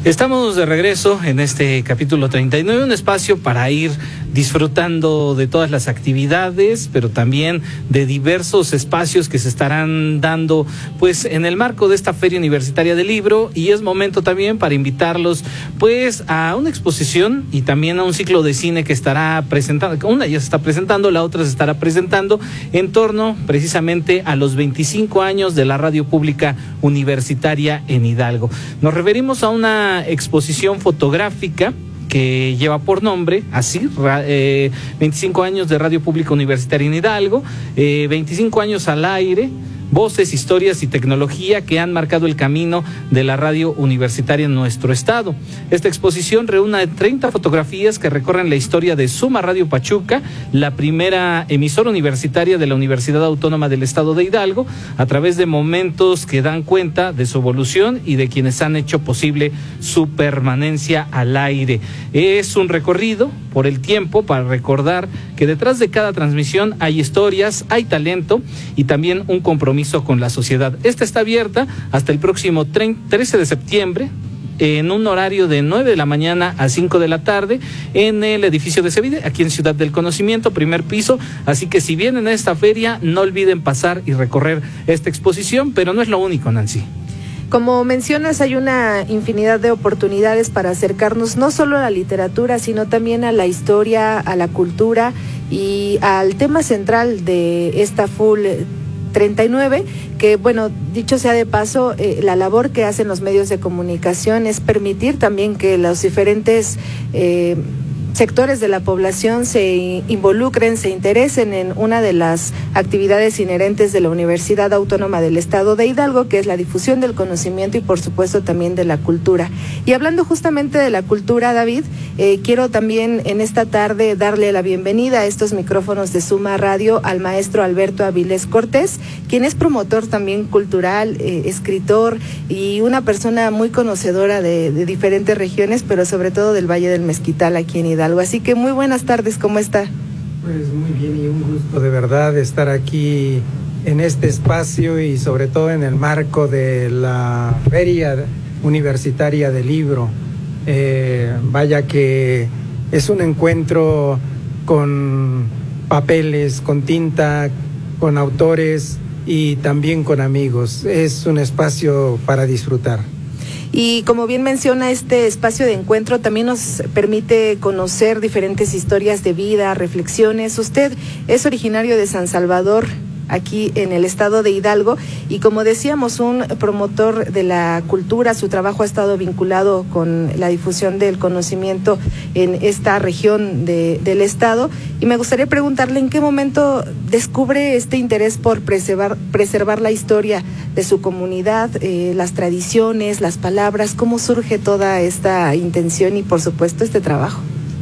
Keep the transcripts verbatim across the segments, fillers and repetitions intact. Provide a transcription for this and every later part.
Estamos de regreso en este capítulo treinta y nueve, un espacio para ir disfrutando de todas las actividades, pero también de diversos espacios que se estarán dando pues en el marco de esta Feria Universitaria del Libro, y es momento también para invitarlos pues a una exposición y también a un ciclo de cine que estará presentando, una ya se está presentando, la otra se estará presentando en torno precisamente a los veinticinco años de la radio pública universitaria en Hidalgo. Nos referimos a una exposición fotográfica que lleva por nombre, así, eh, veinticinco años de Radio Pública Universitaria en Hidalgo, eh, veinticinco años al aire, voces, historias y tecnología que han marcado el camino de la radio universitaria en nuestro estado. Esta exposición reúne treinta fotografías que recorren la historia de Suma Radio Pachuca, la primera emisora universitaria de la Universidad Autónoma del Estado de Hidalgo, a través de momentos que dan cuenta de su evolución y de quienes han hecho posible su permanencia al aire. Es un recorrido por el tiempo para recordar que detrás de cada transmisión hay historias, hay talento y también un compromiso con la sociedad. Esta está abierta hasta el próximo trece de septiembre en un horario de nueve de la mañana a cinco de la tarde en el edificio de Cevide, aquí en Ciudad del Conocimiento, primer piso. Así que si vienen a esta feria, no olviden pasar y recorrer esta exposición, pero no es lo único, Nancy. Como mencionas, hay una infinidad de oportunidades para acercarnos no solo a la literatura, sino también a la historia, a la cultura y al tema central de esta full treinta y nueve, que bueno, dicho sea de paso, eh, la labor que hacen los medios de comunicación es permitir también que los diferentes eh, sectores de la población se involucren, se interesen en una de las actividades inherentes de la Universidad Autónoma del Estado de Hidalgo, que es la difusión del conocimiento y por supuesto también de la cultura. Y hablando justamente de la cultura, David, eh, quiero también en esta tarde darle la bienvenida a estos micrófonos de Suma Radio al maestro Alberto Avilés Cortés, quien es promotor también cultural, eh, escritor y una persona muy conocedora de, de diferentes regiones, pero sobre todo del Valle del Mezquital aquí en Hidalgo. Así que muy buenas tardes, ¿cómo está? Pues muy bien y un gusto de verdad estar aquí en este espacio y sobre todo en el marco de la Feria Universitaria del Libro. Eh, vaya que es un encuentro con papeles, con tinta, con autores y también con amigos. Es un espacio para disfrutar. Y como bien menciona, este espacio de encuentro también nos permite conocer diferentes historias de vida, reflexiones. Usted es originario de San Salvador, aquí en el estado de Hidalgo, y como decíamos, un promotor de la cultura. Su trabajo ha estado vinculado con la difusión del conocimiento en esta región de, del estado, y me gustaría preguntarle en qué momento descubre este interés por preservar, preservar la historia de su comunidad, eh, las tradiciones, las palabras. ¿Cómo surge toda esta intención y por supuesto este trabajo?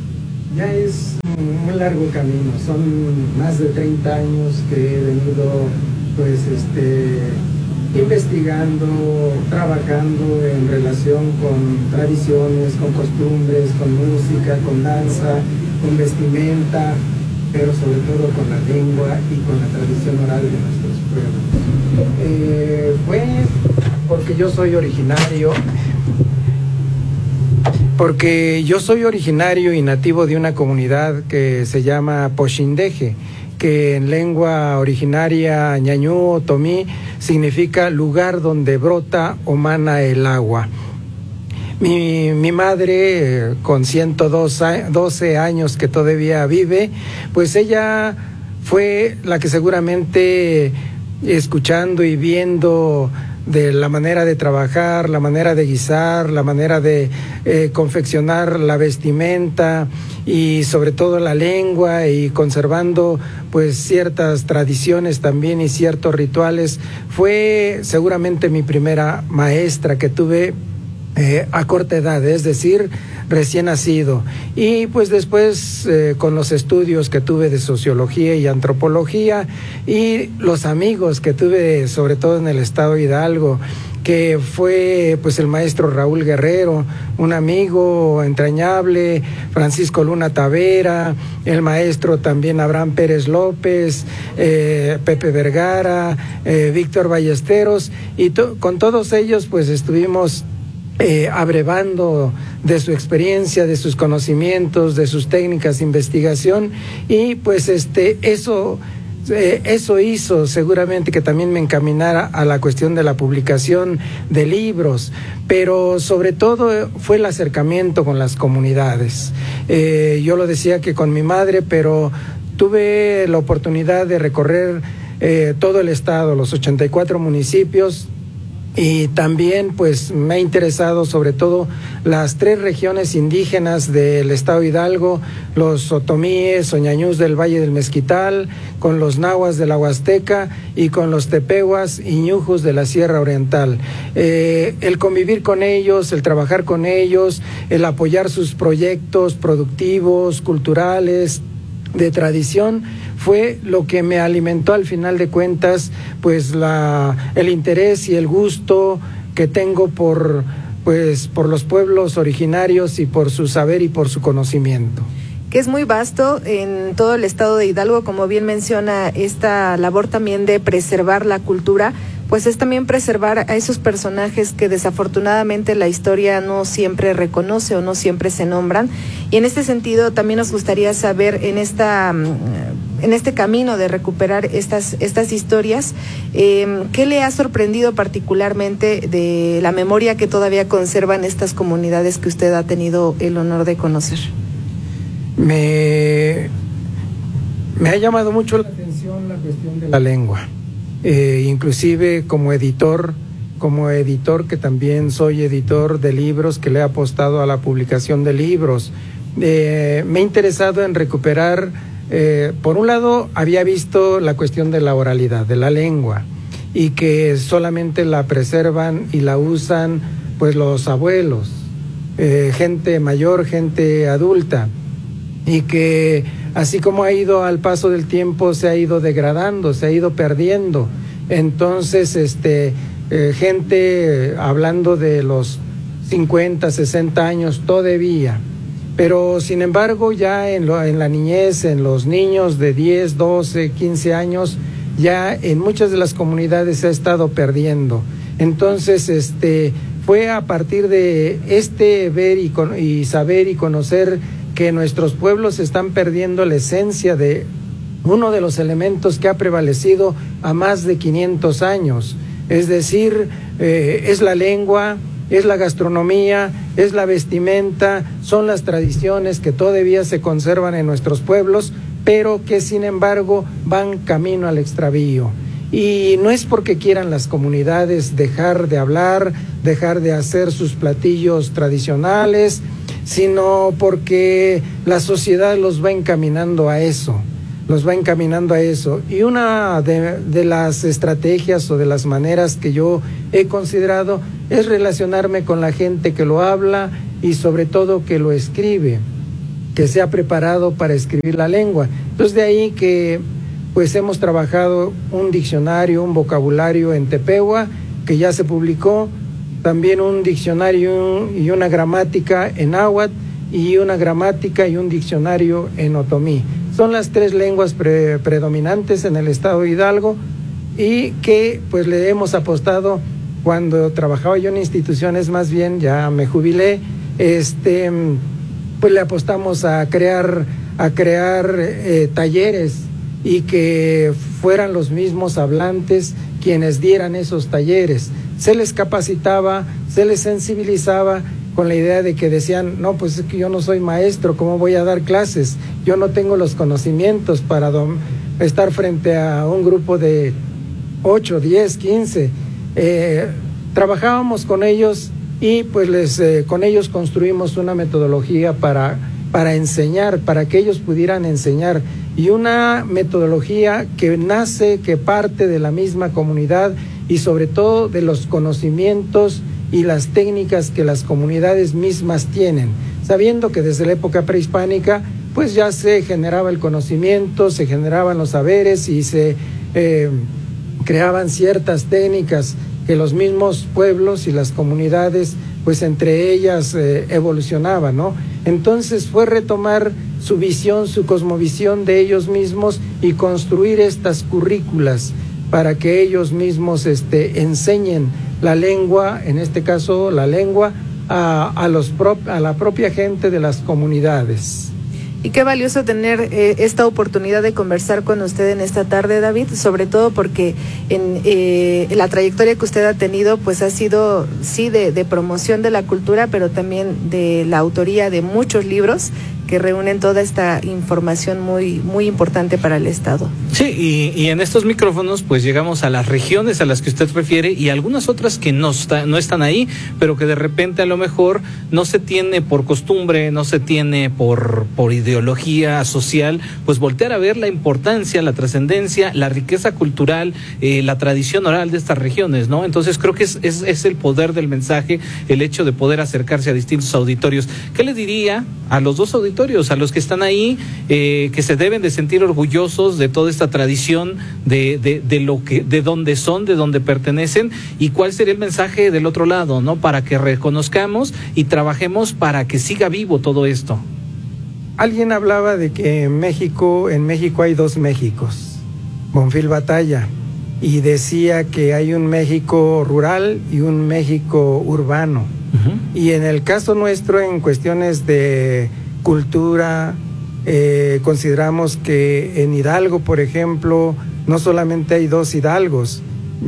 Ya es un largo camino, son más de treinta años que he venido pues este investigando, trabajando en relación con tradiciones, con costumbres, con música, con danza, con vestimenta, pero sobre todo con la lengua y con la tradición oral de nuestros pueblos. Eh, fue porque yo soy originario Porque yo soy originario y nativo de una comunidad que se llama Poxindeje, que en lengua originaria ñañú o tomí significa lugar donde brota o mana el agua. Mi, mi madre, con ciento doce años que todavía vive, pues ella fue la que seguramente, escuchando y viendo de la manera de trabajar, la manera de guisar, la manera de eh, confeccionar la vestimenta y sobre todo la lengua, y conservando pues ciertas tradiciones también y ciertos rituales, fue seguramente mi primera maestra que tuve eh, a corta edad, es decir, recién nacido. Y pues después eh, con los estudios que tuve de sociología y antropología y los amigos que tuve sobre todo en el estado de Hidalgo, que fue pues el maestro Raúl Guerrero, un amigo entrañable, Francisco Luna Tavera, el maestro también Abraham Pérez López, eh, Pepe Vergara, eh, Víctor Ballesteros, y to- con todos ellos pues estuvimos eh, abrevando de su experiencia, de sus conocimientos, de sus técnicas de investigación, y pues este eso eh, eso hizo seguramente que también me encaminara a la cuestión de la publicación de libros, pero sobre todo fue el acercamiento con las comunidades. Eh, yo lo decía que con mi madre, pero tuve la oportunidad de recorrer eh, todo el estado, los ochenta y cuatro municipios, y también pues me ha interesado sobre todo las tres regiones indígenas del estado Hidalgo, los otomíes o ñañús del Valle del Mezquital, con los nahuas de la Huasteca y con los tepehuas y ñujus de la Sierra Oriental. Eh, el convivir con ellos, el trabajar con ellos, el apoyar sus proyectos productivos, culturales, de tradición, fue lo que me alimentó al final de cuentas pues la el interés y el gusto que tengo por pues por los pueblos originarios y por su saber y por su conocimiento. Que es muy vasto en todo el estado de Hidalgo, como bien menciona, esta labor también de preservar la cultura, pues es también preservar a esos personajes que desafortunadamente la historia no siempre reconoce o no siempre se nombran. Y en este sentido también nos gustaría saber en esta en este camino de recuperar estas estas historias, eh, ¿qué le ha sorprendido particularmente de la memoria que todavía conservan estas comunidades que usted ha tenido el honor de conocer? Me, me ha llamado mucho la atención la cuestión de la lengua. Eh, inclusive como editor, como editor que también soy editor de libros, que le he apostado a la publicación de libros, eh, me he interesado en recuperar, eh, por un lado había visto la cuestión de la oralidad, de la lengua, y que solamente la preservan y la usan pues los abuelos, eh, gente mayor, gente adulta, y que así como ha ido al paso del tiempo se ha ido degradando, se ha ido perdiendo. Entonces, este, eh, gente hablando de los cincuenta, sesenta años todavía, pero sin embargo ya en, lo, en la niñez, en los niños de diez, doce, quince años, ya en muchas de las comunidades se ha estado perdiendo. Entonces, este, fue a partir de este ver y, con, y saber y conocer que nuestros pueblos están perdiendo la esencia de uno de los elementos que ha prevalecido a más de quinientos años, es decir, eh, es la lengua, es la gastronomía, es la vestimenta, son las tradiciones que todavía se conservan en nuestros pueblos, pero que sin embargo van camino al extravío. Y no es porque quieran las comunidades dejar de hablar, dejar de hacer sus platillos tradicionales, sino porque la sociedad los va encaminando a eso, los va encaminando a eso. Y una de, de las estrategias o de las maneras que yo he considerado es relacionarme con la gente que lo habla y sobre todo que lo escribe, que se ha preparado para escribir la lengua. Entonces de ahí que pues hemos trabajado un diccionario, un vocabulario en tepehua, que ya se publicó, también un diccionario y una gramática en náhuatl y una gramática y un diccionario en otomí. Son las tres lenguas pre predominantes en el estado de Hidalgo y que pues le hemos apostado cuando trabajaba yo en instituciones, más bien ya me jubilé, este, pues le apostamos a crear, a crear eh, talleres y que fueran los mismos hablantes quienes dieran esos talleres. Se les capacitaba, se les sensibilizaba con la idea de que decían, no, pues es que yo no soy maestro, ¿cómo voy a dar clases? Yo no tengo los conocimientos para estar frente a un grupo de ocho, diez, quince. Eh, trabajábamos con ellos y pues les, eh, con ellos construimos una metodología para, para enseñar, para que ellos pudieran enseñar. Y una metodología que nace, que parte de la misma comunidad y sobre todo de los conocimientos y las técnicas que las comunidades mismas tienen, sabiendo que desde la época prehispánica pues ya se generaba el conocimiento, se generaban los saberes y se eh, creaban ciertas técnicas que los mismos pueblos y las comunidades pues entre ellas eh, evolucionaban, ¿no? Entonces fue retomar su visión, su cosmovisión de ellos mismos y construir estas currículas para que ellos mismos este, enseñen la lengua, en este caso la lengua, a, a, los pro, a la propia gente de las comunidades. Y qué valioso tener eh, esta oportunidad de conversar con usted en esta tarde, David, sobre todo porque en eh, la trayectoria que usted ha tenido, pues ha sido, sí, de, de promoción de la cultura, pero también de la autoría de muchos libros que reúnen toda esta información muy, muy importante para el Estado. Sí, y, y en estos micrófonos pues llegamos a las regiones a las que usted refiere y algunas otras que no, está, no están ahí, pero que de repente a lo mejor no se tiene por costumbre, no se tiene por, por ideología social, pues voltear a ver la importancia, la trascendencia, la riqueza cultural, eh, la tradición oral de estas regiones, ¿no? Entonces creo que es, es, es el poder del mensaje, el hecho de poder acercarse a distintos auditorios. ¿Qué le diría a los dos auditorios? A los que están ahí, eh, que se deben de sentir orgullosos de toda esta tradición, de, de, de lo que, de dónde son, de dónde pertenecen, y cuál sería el mensaje del otro lado, ¿no? Para que reconozcamos y trabajemos para que siga vivo todo esto. Alguien hablaba de que en México, en México hay dos Méxicos, Bonfil Batalla, y decía que hay un México rural y un México urbano. Uh-huh. Y en el caso nuestro, en cuestiones de cultura, eh, consideramos que en Hidalgo, por ejemplo, no solamente hay dos hidalgos,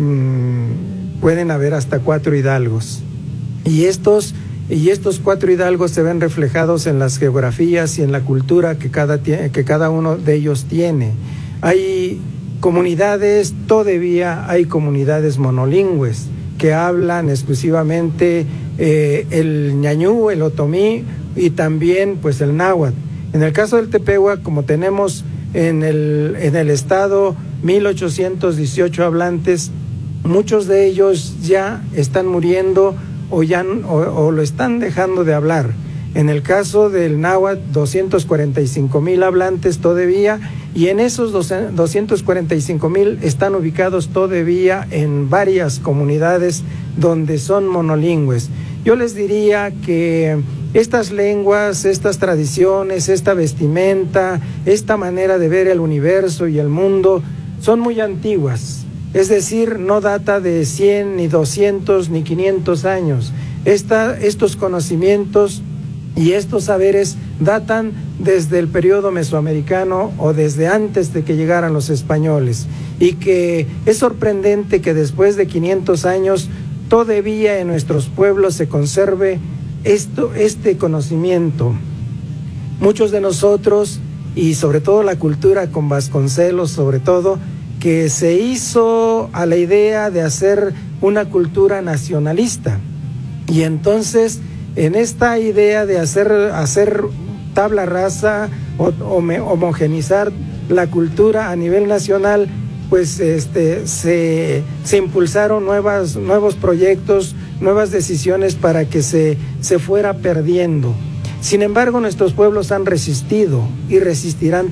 mmm, pueden haber hasta cuatro hidalgos. Y estos, y estos cuatro hidalgos se ven reflejados en las geografías y en la cultura que cada, que cada uno de ellos tiene. Hay comunidades, todavía hay comunidades monolingües que hablan exclusivamente eh, el ñañú, el otomí, y también pues el náhuatl. En el caso del Tepehua, como tenemos en el, en el estado mil ochocientos dieciocho hablantes, muchos de ellos ya están muriendo o, ya, o, o lo están dejando de hablar. En el caso del náhuatl, doscientos cuarenta y cinco mil hablantes todavía, y en esos doscientos cuarenta y cinco mil están ubicados todavía en varias comunidades donde son monolingües. Yo les diría que estas lenguas, estas tradiciones, esta vestimenta, esta manera de ver el universo y el mundo son muy antiguas. Es decir, no data de cien, ni doscientos, ni quinientos años. Esta, estos conocimientos y estos saberes datan desde el periodo mesoamericano o desde antes de que llegaran los españoles. Y que es sorprendente que después de quinientos años todavía en nuestros pueblos se conserve esto, este conocimiento. Muchos de nosotros, y sobre todo la cultura con Vasconcelos, sobre todo, que se hizo a la idea de hacer una cultura nacionalista. Y entonces, en esta idea de hacer, hacer tabla rasa o, o me, homogenizar la cultura a nivel nacional, pues este, se, se impulsaron nuevas, nuevos proyectos, nuevas decisiones para que se, se fuera perdiendo. Sin embargo, nuestros pueblos han resistido y resistirán